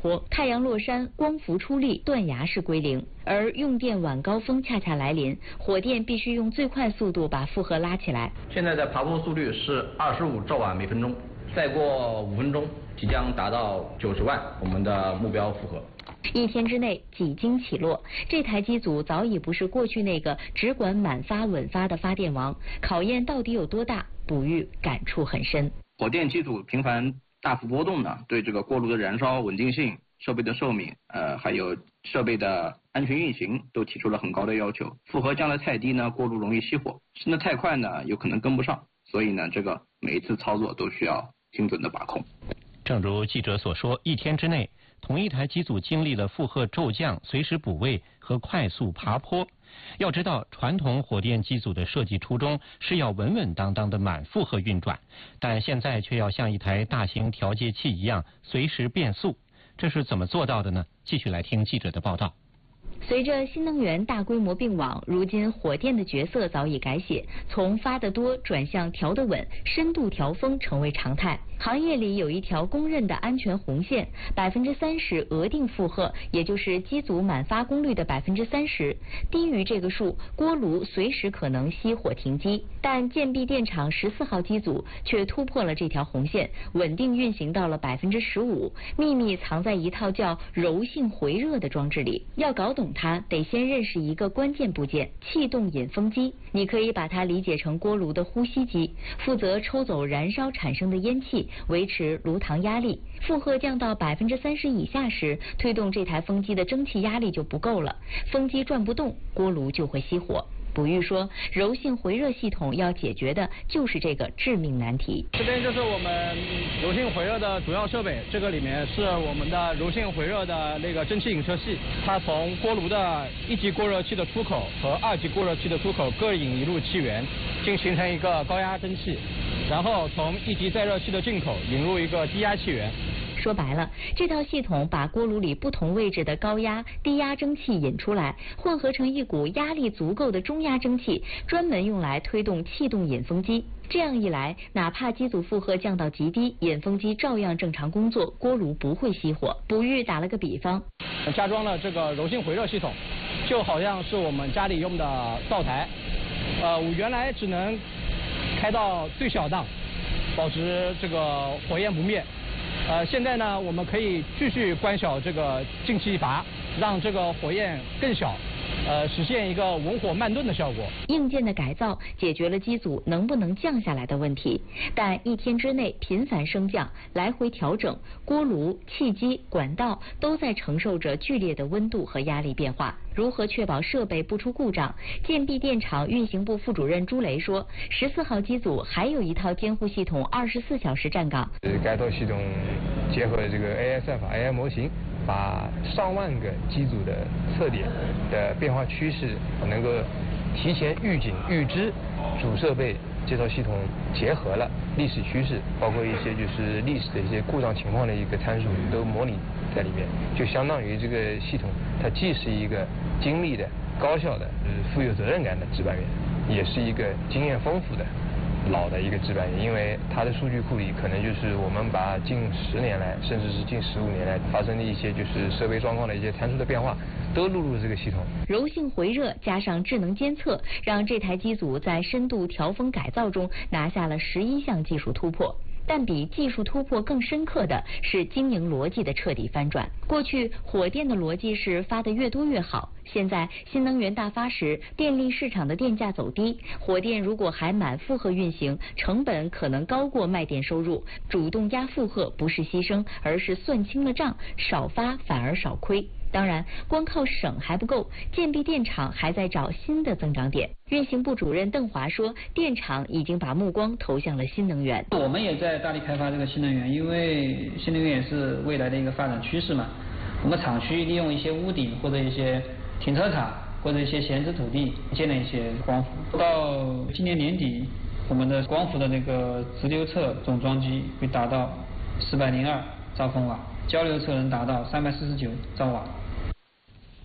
坡，太阳落山，光伏出力，断崖式归零。而用电晚高峰恰恰来临，火电必须用最快速度把负荷拉起来。 现在的爬坡速率是25兆瓦每分钟，再过5分钟即将达到90万，我们的目标负荷。 1天之内几经起落，这台机组早已不是过去那个只管满发稳发的发电王，考验到底有多大，卜玉感触很深。 火电机组频繁大幅波动呢，对这个锅炉的燃烧稳定性、设备的寿命，还有设备的安全运行都提出了很高的要求。负荷降得太低呢，锅炉容易熄火；升得太快呢，有可能跟不上。所以呢，这个每一次操作都需要精准的把控。 正如记者所说，1天之内，同一台机组经历了负荷骤降、随时补位和快速爬坡。要知道，传统火电机组的设计初衷是要稳稳当当的满负荷运转，但现在却要像一台大型调节器一样随时变速。这是怎么做到的呢？继续来听记者的报道。 随着新能源大规模并网，如今火电的角色早已改写，从发得多转向调得稳，深度调峰成为常态。行业里有一条公认的安全红线，30%额定负荷，也就是机组满发功率的30%，低于这个数，锅炉随时可能熄火停机。但建壁电厂14号机组却突破了这条红线，稳定运行到了15%，秘密藏在一套叫柔性回热的装置里。要搞懂它，得先认识一个关键部件——气动引风机。你可以把它理解成锅炉的呼吸机，负责抽走燃烧产生的烟气，维持炉膛压力。负荷降到30%以下时，推动这台风机的蒸汽压力就不够了，风机转不动，锅炉就会熄火。卜玉说，柔性回热系统要解决的就是这个致命难题。 这边就是我们柔性回热的主要设备，这个里面是我们的柔性回热的那个蒸汽引射器，它从锅炉的1级过热器的出口和2级过热器的出口各引一路气源，形成一个高压蒸汽，然后从1级载热器的进口引入一个低压气源。 说白了，这套系统把锅炉里不同位置的高压、低压蒸汽引出来，混合成一股压力足够的中压蒸汽，专门用来推动气动引风机。这样一来，哪怕机组负荷降到极低，引风机照样正常工作，锅炉不会熄火。卜玉打了个比方， 加装了这个柔性回热系统，就好像是我们家里用的灶台，我原来只能开到最小档，保持这个火焰不灭。现在呢，我们可以继续关小这个进气阀，让这个火焰更小，实现一个文火慢炖的效果。 硬件的改造解决了机组能不能降下来的问题，但1天之内频繁升降、来回调整，锅炉、气机、管道都在承受着剧烈的温度和压力变化。如何确保设备不出故障？建壁电厂运行部副主任朱雷说，14号机组还有一套监护系统24小时站岗。 该套系统结合了这个 AI 算法、AI 模型，把上万个机组的测点的变化趋势能够提前预警预知，主设备这套系统结合了历史趋势，包括一些就是历史的一些故障情况的一个参数都模拟在里面，就相当于这个系统它既是一个精密的、高效的、富有责任感的值班员，也是一个经验丰富的老的一个值班员，因为它的数据库里可能就是我们把近10年来，甚至是近15年来发生的一些就是设备状况的一些参数的变化，都录入这个系统。 柔性回热加上智能监测，让这台机组在深度调峰改造中拿下了11项技术突破。但比技术突破更深刻的是经营逻辑的彻底翻转。过去火电的逻辑是发得越多越好，现在新能源大发时，电力市场的电价走低，火电如果还满负荷运行，成本可能高过卖电收入。主动压负荷不是牺牲，而是算清了账，少发反而少亏。当然，光靠省还不够，建壁电厂还在找新的增长点。运行部主任邓华说，电厂已经把目光投向了新能源。 我们也在大力开发这个新能源，因为新能源也是未来的一个发展趋势嘛。我们厂区利用一些屋顶或者一些停车场或者一些闲置土地建了一些光伏。到今年年底，我们的光伏的那个直流侧总装机会达到402兆风瓦，交流侧能达到349兆瓦。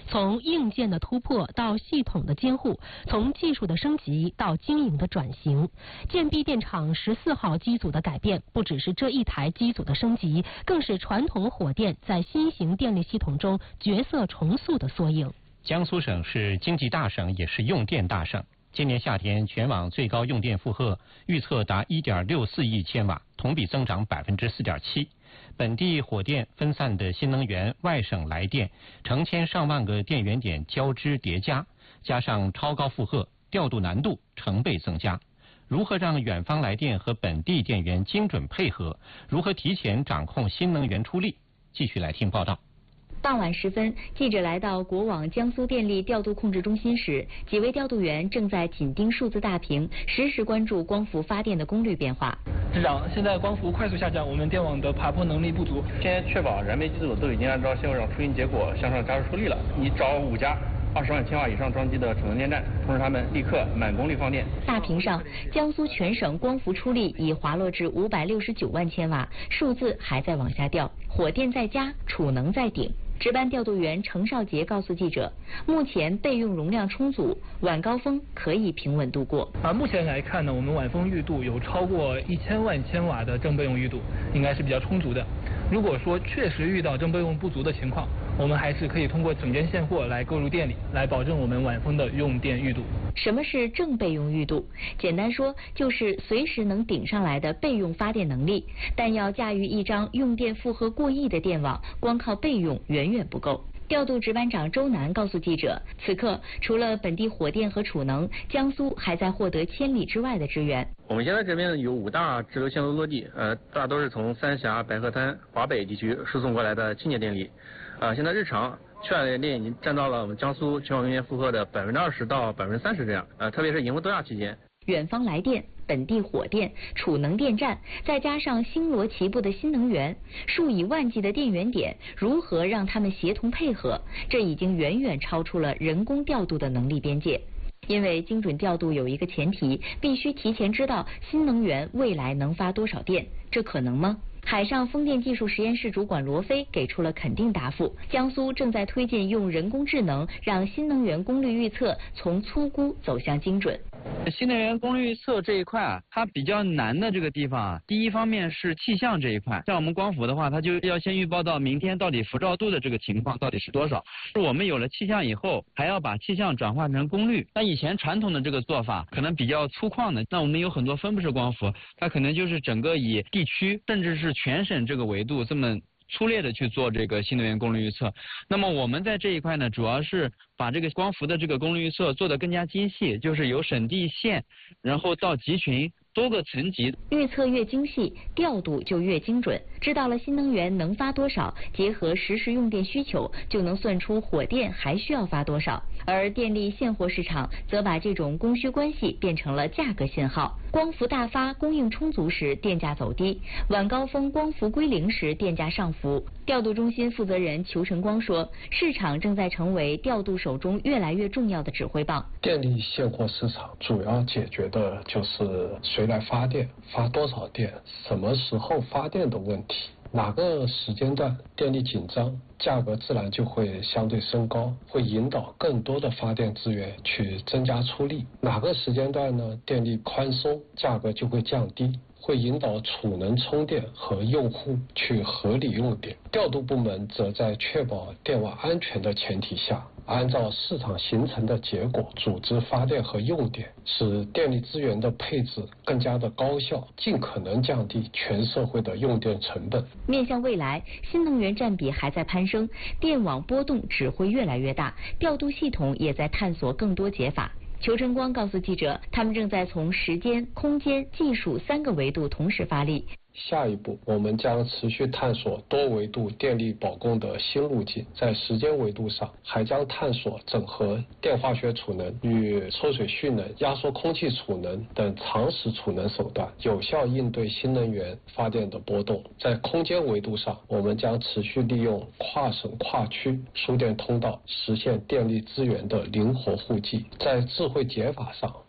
从硬件的突破到系统的监护，从技术的升级到经营的转型。建壁电厂14号机组的改变，不只是这一台机组的升级，更是传统火电在新型电力系统中角色重塑的缩影。 江苏省是经济大省，也是用电大省。今年夏天全网最高用电负荷预测达 1.64 亿千瓦，同比增长 4.7%。本地火电分散的新能源外省来电，成千上万个电源点交织叠加，加上超高负荷，调度难度成倍增加。如何让远方来电和本地电源精准配合？如何提前掌控新能源出力？继续来听报道。 傍晚时分，记者来到国网江苏电力调度控制中心时，几位调度员正在紧盯数字大屏，实时关注光伏发电的功率变化。 市长，现在光伏快速下降，我们电网的爬坡能力不足。 现在确保燃煤机组都已经按照现货上出行结果向上加速出力了。你找5家20万千瓦以上装机的储能电站，通知他们立刻满功率放电。 大屏上，江苏全省光伏出力已滑落至569万千瓦，数字还在往下掉。火电在家，储能在顶。值班调度员程少杰告诉记者，目前备用容量充足，晚高峰可以平稳度过。 目前来看呢，我们晚风预度有超过1000万千瓦的正备用预度，应该是比较充足的。如果说确实遇到正备用不足的情况，我们还是可以通过整件现货来购入电力，来保证我们晚风的用电预度。 什么是正备用预度？简单说，就是随时能顶上来的备用发电能力。但要驾驭一张用电负荷过亿的电网，光靠备用远远不够。调度值班长周楠告诉记者，此刻除了本地火电和储能，江苏还在获得千里之外的支援。 我们现在这边有5大直流线路落地，大都是从三峡、白河滩、华北地区输送过来的清洁电力。现在日常去来电已经占到了我们江苏全网用电负荷的20%到30%这样。特别是迎风多亚期间， 远方来电、本地火电、储能电站，再加上星罗棋布的新能源，数以万计的电源点，如何让他们协同配合？这已经远远超出了人工调度的能力边界。因为精准调度有一个前提，必须提前知道新能源未来能发多少电，这可能吗？海上风电技术实验室主管罗飞给出了肯定答复。江苏正在推进用人工智能让新能源功率预测从粗估走向精准。 新能源功率预测这一块啊，它比较难的这个地方啊，第一方面是气象这一块，像我们光伏的话，它就要先预报到明天到底辐照度的这个情况到底是多少。我们有了气象以后，还要把气象转换成功率。那以前传统的这个做法可能比较粗犷的，那我们有很多分布式光伏，它可能就是整个以地区甚至是全省这个维度这么粗略的去做这个新能源功率预测。那么我们在这一块呢，主要是把这个光伏的这个功率预测做得更加精细，就是由省地县，然后到集群多个层级， 预测越精细，调度就越精准。知道了新能源能发多少，结合实时用电需求，就能算出火电还需要发多少。而电力现货市场则把这种供需关系变成了价格信号。光伏大发、供应充足时，电价走低；晚高峰光伏归零时，电价上浮。调度中心负责人裘晨光说，市场正在成为调度手中越来越重要的指挥棒。 电力现货市场主要解决的就是谁来发电、发多少电、什么时候发电的问题。哪个时间段电力紧张，价格自然就会相对升高，会引导更多的发电资源去增加出力。哪个时间段呢，电力宽松，价格就会降低，会引导储能充电和用户去合理用电。调度部门则在确保电网安全的前提下，按照市场形成的结果组织发电和用电，使电力资源的配置更加的高效，尽可能降低全社会的用电成本。 面向未来，新能源占比还在攀升，电网波动只会越来越大，调度系统也在探索更多解法。裘晨光告诉记者，他们正在从时间、空间、技术3个维度同时发力。 下一步，我们将持续探索多维度电力保供的新路径。在时间维度上，还将探索整合电化学储能与抽水蓄能、压缩空气储能等长时储能手段，有效应对新能源发电的波动。在空间维度上，我们将持续利用跨省跨区输电通道，实现电力资源的灵活互济。在智慧解法上，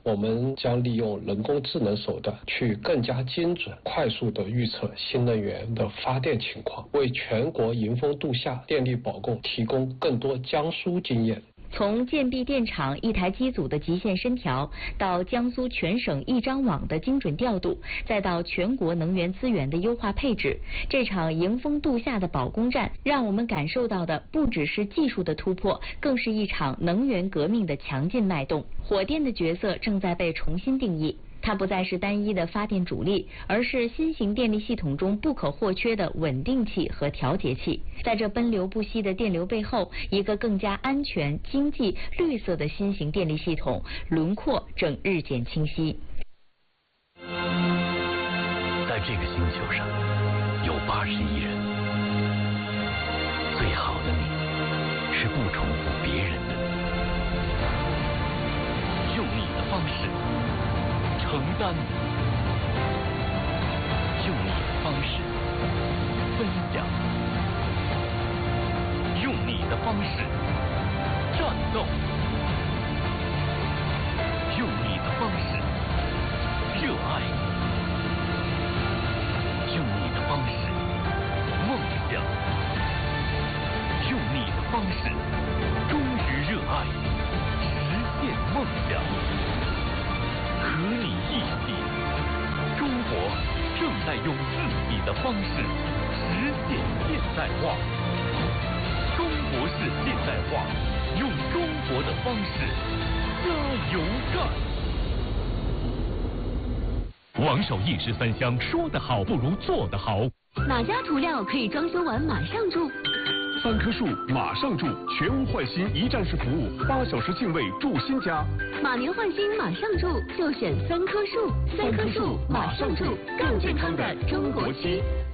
我们将利用人工智能手段去更加精准、快速地预测新能源的发电情况，为全国迎峰度夏电力保供提供更多江苏经验。 从建壁电厂一台机组的极限深调，到江苏全省一张网的精准调度，再到全国能源资源的优化配置，这场迎峰度夏的保供战，让我们感受到的不只是技术的突破，更是一场能源革命的强劲脉动。火电的角色正在被重新定义。它不再是单一的发电主力，而是新型电力系统中不可或缺的稳定器和调节器。在这奔流不息的电流背后，一个更加安全、经济、绿色的新型电力系统轮廓正日渐清晰。 在这个星球上，有81人，最好的你是不重复别人的你，用你的方式承担，用你的方式分享，用你的方式战斗，用你的方式热爱，用你的方式梦想，用你的方式忠于热爱，实现梦想。和你一起，中国正在用自己的方式实现现代化。中国式现代化，用中国的方式加油干。王守义13香，说得好不如做得好。 哪家涂料可以装修完马上住 ？3棵树马上住，全屋换新一站式服务，8小时净位住新家。 马年换新马上住，就选3棵树。3棵树马上住，更健康的中国区。